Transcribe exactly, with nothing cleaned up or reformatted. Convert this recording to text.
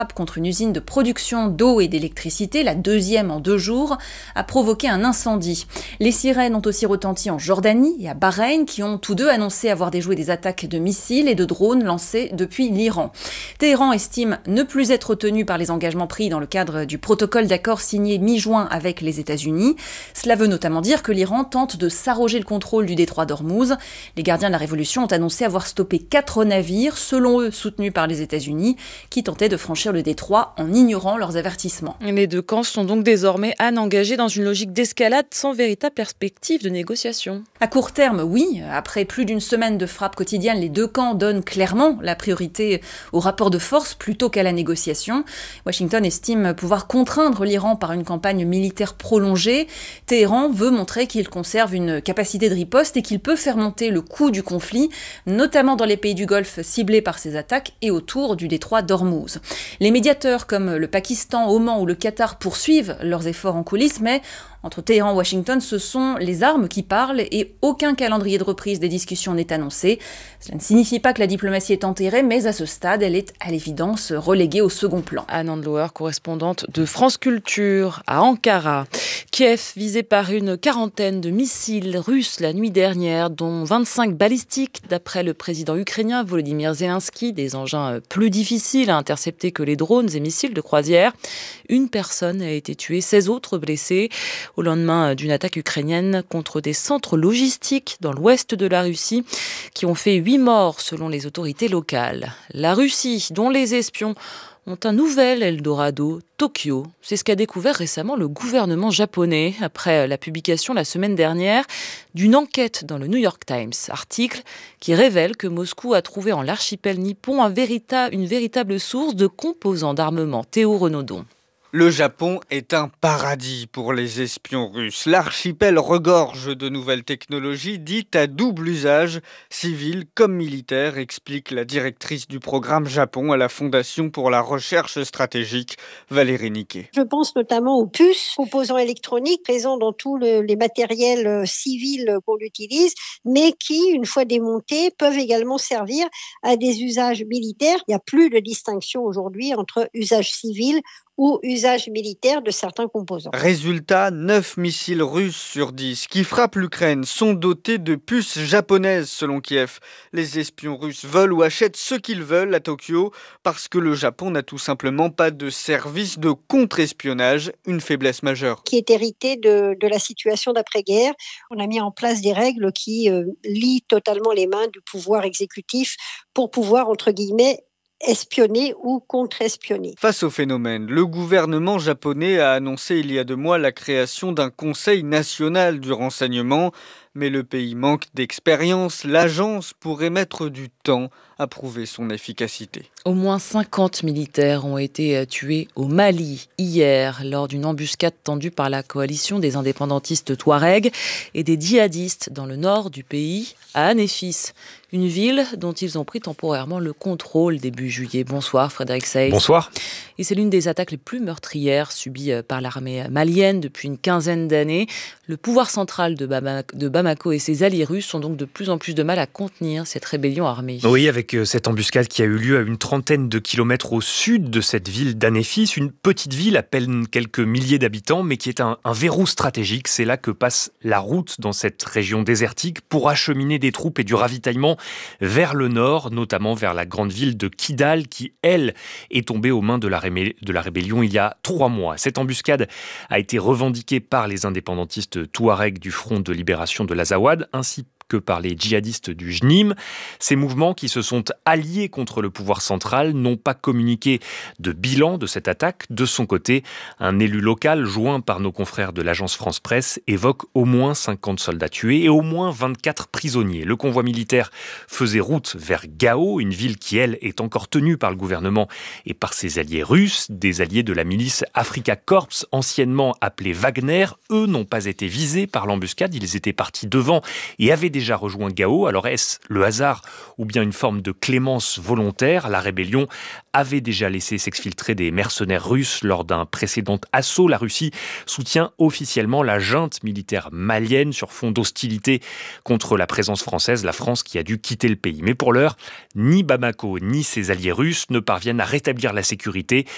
contre une usine de production d'eau et d'électricité, la deuxième en deux jours, a provoqué un incendie. Les sirènes ont aussi retenti en Jordanie et à Bahreïn, qui ont tous deux annoncé avoir déjoué des attaques de missiles et de drones lancés depuis l'Iran. Téhéran estime ne plus être tenu par les engagements pris dans le cadre du protocole d'accord signé mi-juin avec les États-Unis. Cela veut notamment dire que l'Iran tente de s'arroger le contrôle du détroit d'Ormuz. Les gardiens de la révolution ont annoncé avoir stoppé quatre navires, selon eux soutenus par les États-Unis, qui tentaient de franchir le détroit en ignorant leurs avertissements. Les deux camps sont donc désormais à engagés dans une logique d'escalade sans véritable perspective de négociation. À court terme, oui. Après plus d'une semaine de frappes quotidiennes, les deux camps donnent clairement la priorité au rapport de force plutôt qu'à la négociation. Washington estime pouvoir contraindre l'Iran par une campagne militaire prolongée. Téhéran veut montrer qu'il conserve une capacité de riposte et qu'il peut faire monter le coût du conflit, notamment dans les pays du Golfe ciblés par ces attaques et autour du détroit d'Ormuz. Les médiateurs comme le Pakistan, Oman ou le Qatar poursuivent leurs efforts en coulisses, mais entre Téhéran et Washington, ce sont les armes qui parlent et aucun calendrier de reprise des discussions n'est annoncé. Cela ne signifie pas que la diplomatie est enterrée, mais à ce stade, elle est à l'évidence reléguée au second plan. Anne Andlauer, correspondante de France Culture à Ankara. Kiev, visé par une quarantaine de missiles russes la nuit dernière, dont vingt-cinq balistiques, d'après le président ukrainien Volodymyr Zelensky, des engins plus difficiles à intercepter que les drones et missiles de croisière. Une personne a été tuée, seize autres blessés, au lendemain d'une attaque ukrainienne contre des centres logistiques dans l'ouest de la Russie, qui ont fait huit morts selon les autorités locales. La Russie, dont les espions ont un nouvel Eldorado, Tokyo. C'est ce qu'a découvert récemment le gouvernement japonais après la publication la semaine dernière d'une enquête dans le New York Times. Article qui révèle que Moscou a trouvé en l'archipel nippon un véritable, une véritable source de composants d'armement. Théo Renaudon. Le Japon est un paradis pour les espions russes. L'archipel regorge de nouvelles technologies dites à double usage, civil comme militaire, explique la directrice du programme Japon à la Fondation pour la recherche stratégique, Valérie Niquet. Je pense notamment aux puces, composants électroniques présents dans tous le, les matériels civils qu'on utilise, mais qui, une fois démontés, peuvent également servir à des usages militaires. Il n'y a plus de distinction aujourd'hui entre usage civil ou usage militaire de certains composants. Résultat, neuf missiles russes sur dix qui frappent l'Ukraine sont dotés de puces japonaises selon Kiev. Les espions russes veulent ou achètent ce qu'ils veulent à Tokyo parce que le Japon n'a tout simplement pas de service de contre-espionnage, une faiblesse majeure. Qui est hérité de, de la situation d'après-guerre. On a mis en place des règles qui euh, lient totalement les mains du pouvoir exécutif pour pouvoir, entre guillemets, espionner ou contre-espionner. Face au phénomène, le gouvernement japonais a annoncé il y a deux mois la création d'un conseil national du renseignement, mais le pays manque d'expérience. L'agence pourrait mettre du temps à prouver son efficacité. Au moins cinquante militaires ont été tués au Mali hier lors d'une embuscade tendue par la coalition des indépendantistes Touaregs et des djihadistes dans le nord du pays, à Anéfis, une ville dont ils ont pris temporairement le contrôle début juillet. Bonsoir Frédéric Seyss. Bonsoir. Et c'est l'une des attaques les plus meurtrières subies par l'armée malienne depuis une quinzaine d'années. Le pouvoir central de Bamako, de Bamako et ses alliés russes ont donc de plus en plus de mal à contenir cette rébellion armée. Oui, avec cette embuscade qui a eu lieu à une trentaine de kilomètres au sud de cette ville d'Anéfis, une petite ville à peine quelques milliers d'habitants, mais qui est un, un verrou stratégique. C'est là que passe la route dans cette région désertique pour acheminer des troupes et du ravitaillement vers le nord, notamment vers la grande ville de Kidal, qui, elle, est tombée aux mains de la, ré- de la rébellion il y a trois mois. Cette embuscade a été revendiquée par les indépendantistes touaregs du Front de libération de l'Azawad, ainsi que par les djihadistes du J N I M. Ces mouvements qui se sont alliés contre le pouvoir central n'ont pas communiqué de bilan de cette attaque. De son côté, un élu local, joint par nos confrères de l'agence France Presse, évoque au moins cinquante soldats tués et au moins vingt-quatre prisonniers. Le convoi militaire faisait route vers Gao, une ville qui, elle, est encore tenue par le gouvernement et par ses alliés russes, des alliés de la milice Afrika Korps, anciennement appelée Wagner. Eux n'ont pas été visés par l'embuscade, ils étaient partis devant et avaient déjà rejoint Gao. Alors est-ce le hasard ou bien une forme de clémence volontaire ? La rébellion avait déjà laissé s'exfiltrer des mercenaires russes lors d'un précédent assaut. La Russie soutient officiellement la junte militaire malienne sur fond d'hostilité contre la présence française, la France qui a dû quitter le pays. Mais pour l'heure, ni Bamako ni ses alliés russes ne parviennent à rétablir la sécurité